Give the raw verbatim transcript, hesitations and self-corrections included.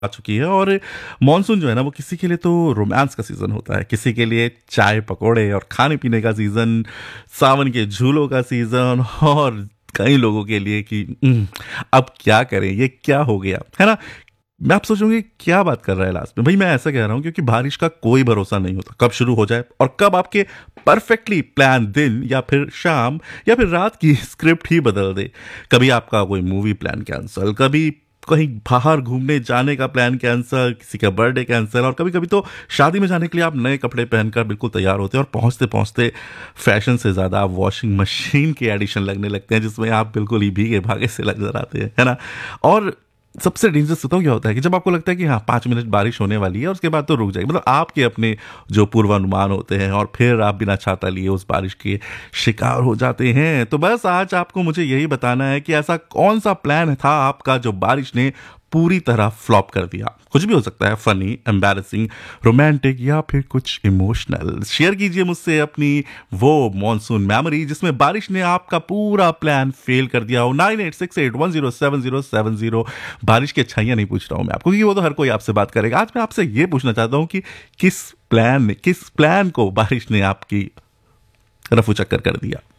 आ चुकी है। और मॉनसून जो है ना वो किसी के लिए तो रोमांस का सीज़न होता है, किसी के लिए चाय पकौड़े और खाने पीने का सीज़न, सावन के झूलों का सीज़न, और कई लोगों के लिए कि "उम, अब क्या करें, ये क्या हो गया", है ना? मैं आप सोचूंगी क्या बात कर रहा है लास्ट में। भाई मैं ऐसा कह रहा हूं क्योंकि बारिश का कोई भरोसा नहीं होता, कब शुरू हो जाए और कब आपके परफेक्टली प्लान दिन या फिर शाम या फिर रात की स्क्रिप्ट ही बदल दे। कभी आपका कोई मूवी प्लान कैंसल, कभी कहीं बाहर घूमने जाने का प्लान कैंसल, किसी का बर्थडे कैंसल, और कभी कभी तो शादी में जाने के लिए आप नए कपड़े पहनकर बिल्कुल तैयार होते हैं और पहुंचते पहुंचते फैशन से ज़्यादा आप वॉशिंग मशीन के एडिशन लगने लगते हैं, जिसमें आप बिल्कुल ही भीगे भागे से नजर आते हैं, है ना? और सबसे डेंजरस तो क्या होता है कि जब आपको लगता है कि हाँ पाँच मिनट बारिश होने वाली है और उसके बाद तो रुक जाएगी, मतलब आपके अपने जो पूर्वानुमान होते हैं, और फिर आप बिना छाता लिए उस बारिश के शिकार हो जाते हैं। तो बस आज आपको मुझे यही बताना है कि ऐसा कौन सा प्लान था आपका जो बारिश ने पूरी तरह फ्लॉप कर दिया। कुछ भी हो सकता है, फनी, एम्बैरेसिंग, रोमांटिक या फिर कुछ इमोशनल। शेयर कीजिए मुझसे अपनी वो मॉनसून मेमोरी जिसमें बारिश ने आपका पूरा प्लान फेल कर दिया हो। Nine eight six eight one zero seven zero seven zero. बारिश की अच्छाइयाँ नहीं पूछ रहा हूँ मैं आपको, क्योंकि वो तो हर कोई आपसे बात करेगा। आज मैं आपसे ये पूछना चाहता हूँ कि किस प्लान ने किस प्लान को बारिश ने आपकी रफू चक्कर कर दिया।